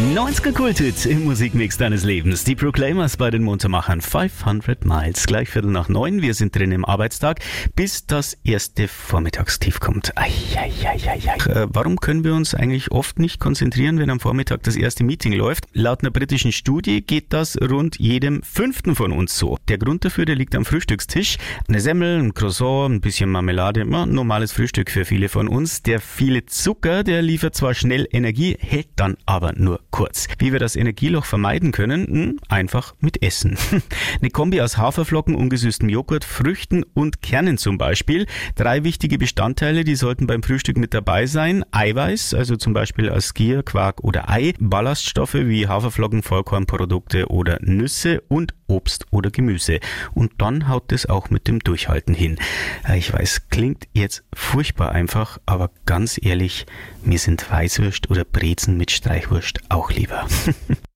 90er Kulthit im Musikmix deines Lebens. Die Proclaimers bei den Muntermachern. 500 Miles. Gleich 8:45. Wir sind drin im Arbeitstag, bis das erste Vormittagstief kommt. Warum können wir uns eigentlich oft nicht konzentrieren, wenn am Vormittag das erste Meeting läuft? Laut einer britischen Studie geht das rund jedem 5. von uns so. Der Grund dafür, der liegt am Frühstückstisch. Eine Semmel, ein Croissant, ein bisschen Marmelade, immer normales Frühstück für viele von uns. Der viele Zucker, der liefert zwar schnell Energie, hält dann aber nur kurz. Wie wir das Energieloch vermeiden können? Einfach mit Essen. Eine Kombi aus Haferflocken, ungesüßtem Joghurt, Früchten und Kernen zum Beispiel. 3 wichtige Bestandteile, die sollten beim Frühstück mit dabei sein. Eiweiß, also zum Beispiel aus Skier, Quark oder Ei. Ballaststoffe wie Haferflocken, Vollkornprodukte oder Nüsse und Obst oder Gemüse. Und dann haut es auch mit dem Durchhalten hin. Ich weiß, klingt jetzt furchtbar einfach, aber ganz ehrlich, mir sind Weißwürst oder Brezen mit Streichwurst auch lieber.